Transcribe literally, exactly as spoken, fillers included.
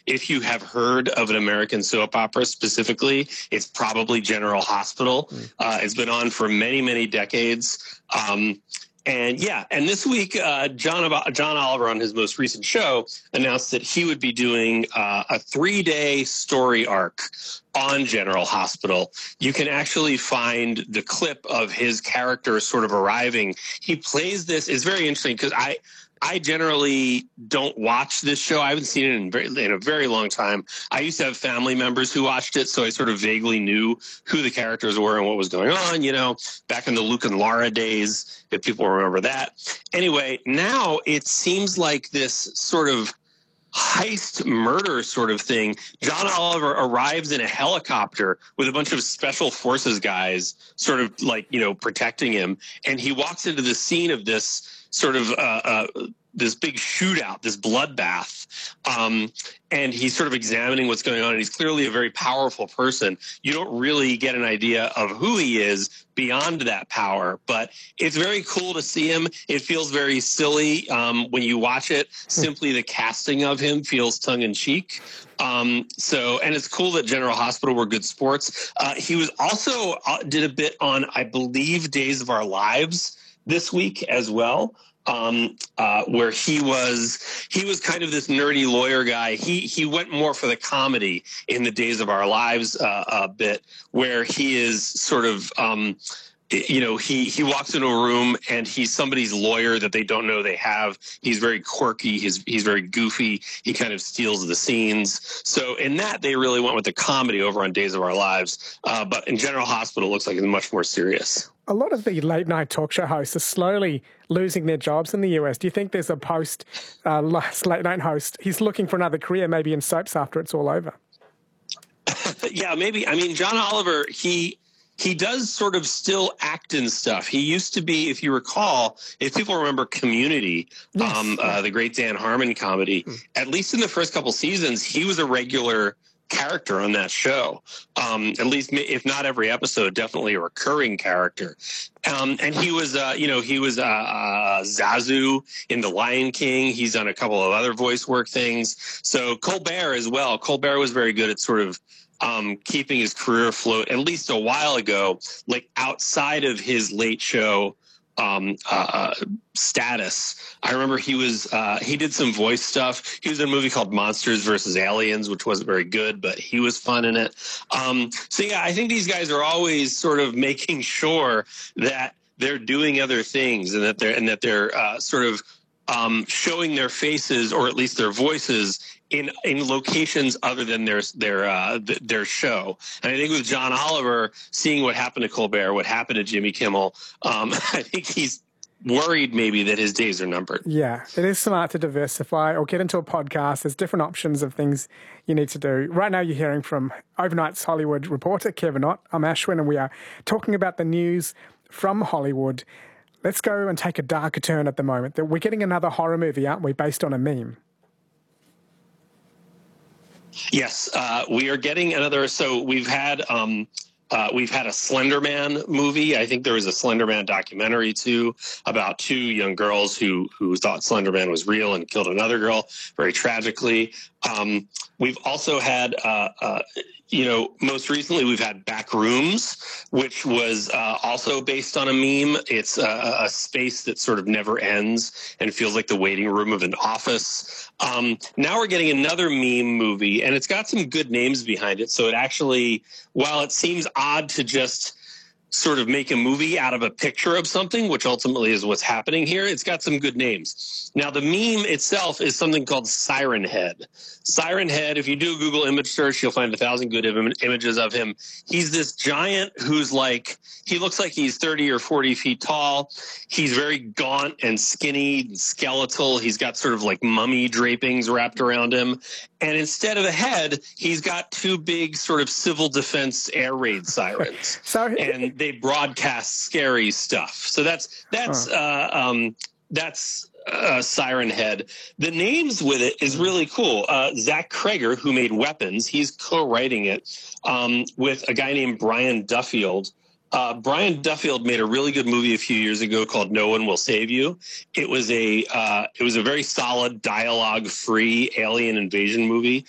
if you have heard of an American soap opera specifically, it's probably General Hospital. Mm. Uh, it's been on for many, many decades. Um, And yeah, and this week, uh, John John Oliver on his most recent show announced that he would be doing uh, a three-day story arc on General Hospital. You can actually find the clip of his character sort of arriving. He plays this. It's very interesting because I. I generally don't watch this show. I haven't seen it in, very, in a very long time. I used to have family members who watched it, so I sort of vaguely knew who the characters were and what was going on, you know, back in the Luke and Laura days, if people remember that. Anyway, now it seems like this sort of heist murder sort of thing. John Oliver arrives in a helicopter with a bunch of special forces guys sort of like, you know, protecting him. And he walks into the scene of this sort of uh, uh, this big shootout, this bloodbath. Um, and he's sort of examining what's going on. And he's clearly a very powerful person. You don't really get an idea of who he is beyond that power, but it's very cool to see him. It feels very silly um, when you watch it. Simply the casting of him feels tongue in cheek. Um, so, and it's cool that General Hospital were good sports. Uh, he was also uh, did a bit on, I believe, Days of Our Lives this week as well, um, uh, where he was he was kind of this nerdy lawyer guy. He he went more for the comedy in the Days of Our Lives uh, a bit, where he is sort of um, you know he he walks into a room and he's somebody's lawyer that they don't know they have. He's very quirky. He's he's very goofy. He kind of steals the scenes. So in that they really went with the comedy over on Days of Our Lives. Uh, but in General Hospital, it looks like it's much more serious. A lot of the late-night talk show hosts are slowly losing their jobs in the U S. Do you think there's a post uh, late-night host, he's looking for another career maybe in soaps after it's all over? Yeah, maybe. I mean, John Oliver, he he does sort of still act in stuff. He used to be, if you recall, if people remember Community, yes, um, yeah. uh, the great Dan Harmon comedy, hmm. at least in the first couple seasons, he was a regular character on that show, um, at least if not every episode, definitely a recurring character. Um, and he was, uh, you know, he was uh, uh, Zazu in The Lion King. He's done a couple of other voice work things. So Colbert as well. Colbert was very good at sort of um, keeping his career afloat, at least a while ago, like outside of his late show Um, uh, status. I remember he was uh, he did some voice stuff. He was in a movie called Monsters versus Aliens, which wasn't very good, but he was fun in it. Um, so yeah, I think these guys are always sort of making sure that they're doing other things and that they're and that they're uh, sort of um, showing their faces or at least their voices in in locations other than their their uh, their show. And I think with John Oliver, seeing what happened to Colbert, what happened to Jimmy Kimmel, um, I think he's worried maybe that his days are numbered. Yeah, it is smart to diversify or get into a podcast. There's different options of things you need to do. Right now you're hearing from Overnight's Hollywood reporter Kevin Ott. I'm Ashwin and we are talking about the news from Hollywood. Let's go and take a darker turn at the moment. We're getting another horror movie, aren't we, based on a meme? Yes, uh, we are getting another. So we've had um, uh, we've had a Slender Man movie. I think there was a Slender Man documentary too about two young girls who who thought Slender Man was real and killed another girl very tragically. Um, we've also had, uh, uh, you know, most recently we've had Backrooms, which was uh, also based on a meme. It's a, a space that sort of never ends and feels like the waiting room of an office. Um, now we're getting another meme movie, and it's got some good names behind it. So it actually, while it seems odd to just sort of make a movie out of a picture of something, which ultimately is what's happening here, it's got some good names. Now, the meme itself is something called Siren Head. Siren Head, if you do a Google image search, you'll find a thousand good Im- images of him. He's this giant who's like, he looks like he's thirty or forty feet tall. He's very gaunt and skinny and skeletal. He's got sort of like mummy drapings wrapped around him. And instead of a head, he's got two big sort of civil defense air raid sirens. Sorry. And they broadcast scary stuff. So that's that's huh. uh, um, that's uh, Siren Head. The names with it is really cool. Uh, Zach Kreger, who made Weapons, he's co-writing it um, with a guy named Brian Duffield. Uh, Brian Duffield made a really good movie a few years ago called No One Will Save You. It was a uh, it was a very solid dialogue-free alien invasion movie.